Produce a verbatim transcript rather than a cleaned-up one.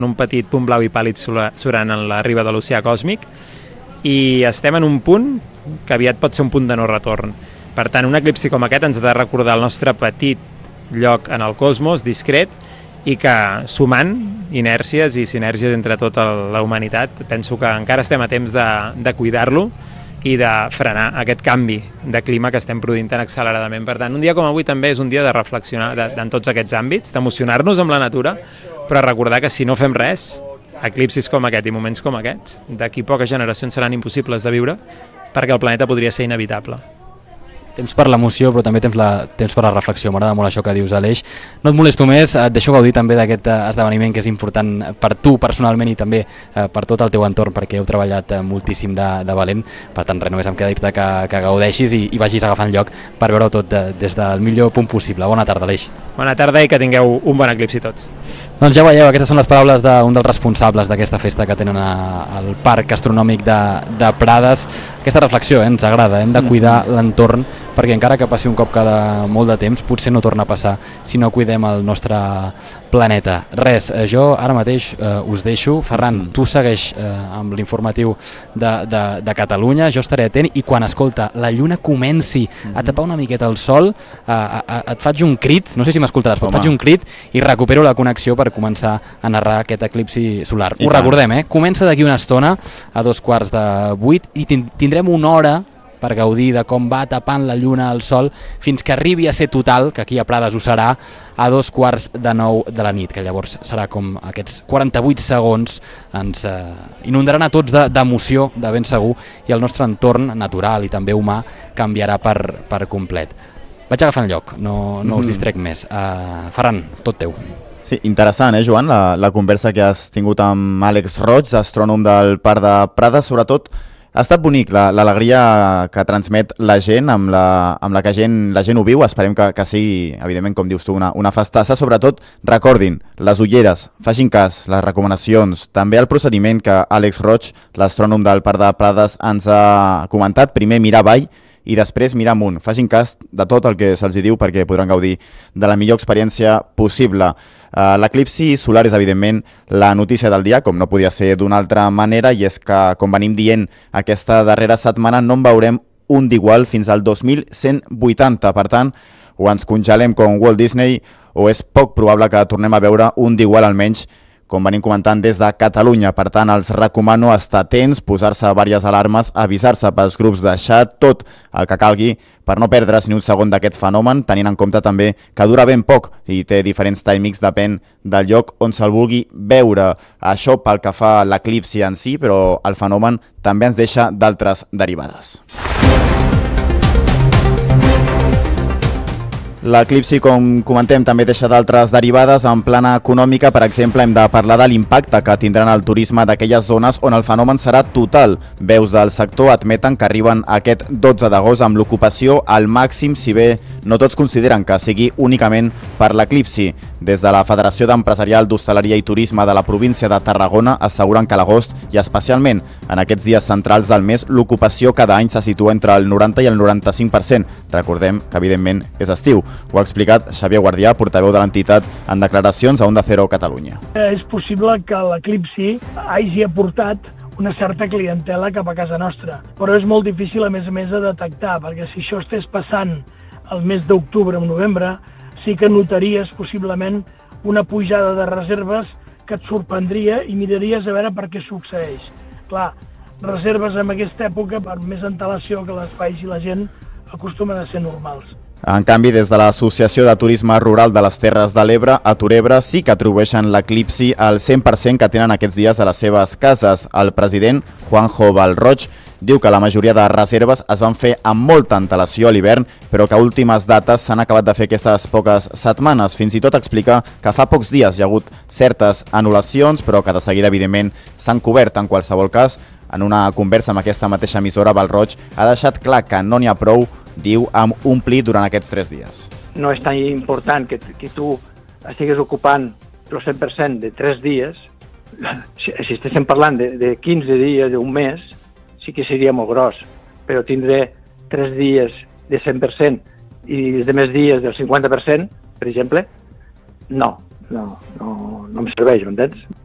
un petit punt blau i pàl·lid surant en la riba de l'oceà còsmic, i estem en un punt que aviat pot ser un punt de no retorn. Per tant, un eclipsi com aquest ens ha de recordar el nostre petit lloc en el cosmos, discret, i que sumant inèrcies i sinergies entre tota la humanitat, penso que encara estem a temps de, de cuidar-lo i de frenar aquest canvi de clima que estem produint tan acceleradament. Per tant, un dia com avui també és un dia de reflexionar de, de, en tots aquests àmbits, d'emocionar-nos amb la natura, però recordar que si no fem res, eclipsis com aquest i moments com aquests, d'aquí poques generacions seran impossibles de viure perquè el planeta podria ser inevitable. Temps per l'emoció, però també temps, la, temps per la reflexió. M'agrada molt això que dius, Aleix. No et molesto més, et deixo gaudir també d'aquest esdeveniment que és important per tu personalment i també eh, per tot el teu entorn, perquè heu treballat eh, moltíssim de, de valent. Per tant, res, només em queda dir-te que, que gaudeixis i, i vagis agafant lloc per veure-ho tot de, des del millor punt possible. Bona tarda, Aleix. Bona tarda i que tingueu un bon eclipsi tots. Doncs ja veieu, aquestes són les paraules d'un dels responsables d'aquesta festa que tenen a, al Parc Astronòmic de, de Prades. Aquesta reflexió eh, ens agrada, hem de cuidar l'entorn, perquè encara que passi un cop cada molt de temps, potser no torna a passar si no cuidem el nostre planeta. Res, eh, jo ara mateix eh, us deixo. Ferran, tu segueix eh, amb l'informatiu de, de, de Catalunya, jo estaré atent i quan, escolta, la lluna comenci a tapar una miqueta el sol, eh, eh, et faig un crit, no sé si m'escoltaràs, però et faig un crit i recupero la connexió per començar a narrar aquest eclipsi solar. I Ho tant. recordem, eh? Comença d'aquí una estona, a dos quarts de vuit, i tindrem una hora per gaudir de com va tapant la lluna al sol fins que arribi a ser total, que aquí a Prades ho serà, a dos quarts de nou de la nit, que llavors serà com aquests quaranta-vuit segons ens eh, inundaran a tots d'emoció, de, de ben segur, i el nostre entorn natural i també humà canviarà per, per complet. Vaig agafant lloc, no, no us distrec més. Uh, Ferran, tot teu. Sí, interessant, eh, Joan, la, la conversa que has tingut amb Àlex Roig, astrònom del Parc de Prades, sobretot. Ha estat bonic l'alegria que transmet la gent, amb la, amb la que gent, la gent ho viu. Esperem que, que sigui, evidentment, com dius tu, una, una festassa. Sobretot, recordin, les ulleres, facin cas, les recomanacions, també el procediment que Àlex Roig, l'astrònom del Parc de Prades, ens ha comentat. Primer mirar avall i després mirar amunt. Facin cas de tot el que se'ls diu perquè podran gaudir de la millor experiència possible. Uh, L'eclipsi solar és, evidentment, la notícia del dia, com no podia ser d'una altra manera, i és que, com venim dient aquesta darrera setmana, no en veurem un d'igual fins al dos mil cent vuitanta. Per tant, o ens congelem com Walt Disney o és poc probable que tornem a veure un d'igual, almenys, com venim comentant des de Catalunya. Per tant, els recomano estar atents, posar-se diverses alarmes, avisar-se pels grups de xat, tot el que calgui per no perdre's ni un segon d'aquest fenomen, tenint en compte també que dura ben poc i té diferents timings, depèn del lloc on se'l vulgui veure. Això pel que fa a l'eclipsi en si, però el fenomen també ens deixa d'altres derivades. L'eclipsi, com comentem, també deixa d'altres derivades. En plana econòmica, per exemple, hem de parlar de l'impacte que tindran el turisme d'aquelles zones on el fenomen serà total. Veus del sector admeten que arriben aquest dotze d'agost amb l'ocupació al màxim, si bé no tots consideren que sigui únicament per l'eclipsi. Des de la Federació d'Empresarial d'Hostaleria i Turisme de la província de Tarragona asseguren que a l'agost, i especialment en aquests dies centrals del mes, l'ocupació cada any se situa entre el noranta i el noranta-cinc per cent. Recordem que, evidentment, és estiu. Ho ha explicat Xavier Guardià, portaveu de l'entitat, en declaracions a Onda Cero Catalunya. És possible que l'eclipsi hagi aportat una certa clientela cap a casa nostra, però és molt difícil, a més a més, de detectar, perquè si això estés passant el mes d'octubre o novembre, sí que notaries possiblement una pujada de reserves que et sorprendria i miraries a veure per què succeeix. Clar, reserves en aquesta època, per més antelació que les faci la gent, acostumen a ser normals. En canvi, des de l'Associació de Turisme Rural de les Terres de l'Ebre, a Torebre, sí que atribueixen l'eclipsi al cent per cent que tenen aquests dies a les seves cases. El president, Juanjo Valroig, diu que la majoria de reserves es van fer amb molta antelació a l'hivern, però que a últimes dates s'han acabat de fer aquestes poques setmanes. Fins i tot explica que fa pocs dies hi ha hagut certes anul·lacions, però que de seguida, evidentment, s'han cobert. En qualsevol cas, en una conversa amb aquesta mateixa emissora, Valroig ha deixat clar que no n'hi ha prou, diu, amb omplir durant aquests tres dies. No és tan important que, que tu estigues ocupant el cent per cent de tres dies. Si, si estéssim parlant de, de quinze dies, d'un mes, sí que seria molt gros, però tindré tres dies de cent per cent i els demés dies del cinquanta per cent, per exemple, no, no, no, no em serveix, m'entens?